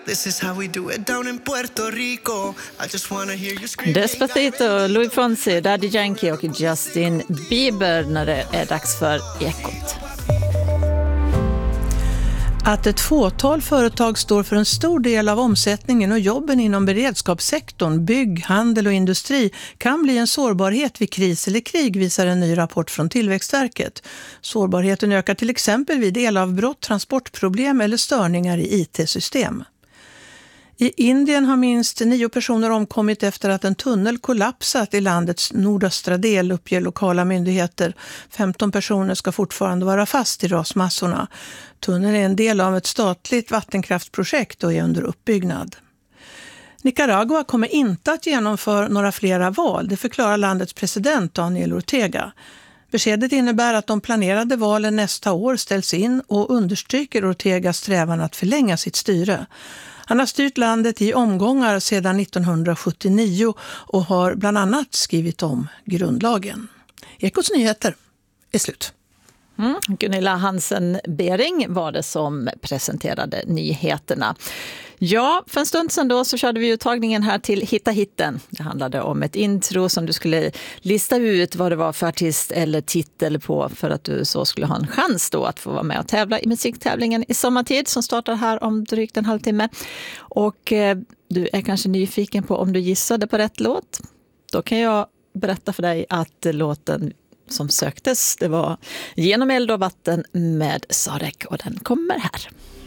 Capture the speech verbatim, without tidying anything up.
This is how we do it down in Puerto Rico. I just wanna hear you scream. Despacito, Louis Fonsi, Daddy Yankee och Justin Bieber när det är dags för Ekot. Att ett fåtal företag står för en stor del av omsättningen och jobben inom beredskapssektorn, bygg, handel och industri kan bli en sårbarhet vid kris eller krig, visar en ny rapport från Tillväxtverket. Sårbarheten ökar till exempel vid elavbrott, transportproblem eller störningar i I T-system. I Indien har minst nio personer omkommit efter att en tunnel kollapsat i landets nordöstra del, uppger lokala myndigheter. femton personer ska fortfarande vara fast i rasmassorna. Tunneln är en del av ett statligt vattenkraftprojekt och är under uppbyggnad. Nicaragua kommer inte att genomföra några flera val, det förklarar landets president Daniel Ortega. Beskedet innebär att de planerade valen nästa år ställs in och understryker Ortegas strävan att förlänga sitt styre. Han har styrt landet i omgångar sedan nittonhundrasjuttionio och har bland annat skrivit om grundlagen. Ekots nyheter är slut. Mm. Gunilla Hansen-Bering var det som presenterade nyheterna. Ja, för en stund sedan då så körde vi uttagningen här till Hitta hitten. Det handlade om ett intro som du skulle lista ut vad det var för artist eller titel på för att du så skulle ha en chans då att få vara med och tävla i musiktävlingen i sommartid som startar här om drygt en halvtimme. Och eh, du är kanske nyfiken på om du gissade på rätt låt. Då kan jag berätta för dig att låten som söktes, det var Genom eld och vatten med Sarek och den kommer här.